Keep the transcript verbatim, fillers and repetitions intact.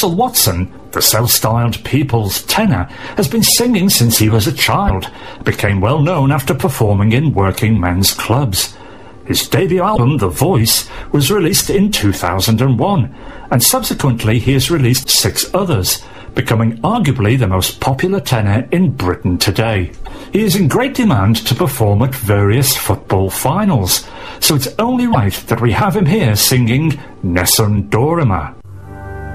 Russell Watson, the self-styled People's Tenor, has been singing since he was a child, became well known after performing in working men's clubs. His debut album, The Voice, was released in two thousand one, and subsequently he has released six others, becoming arguably the most popular tenor in Britain today. He is in great demand to perform at various football finals, so it's only right that we have him here singing Nessun Dorma.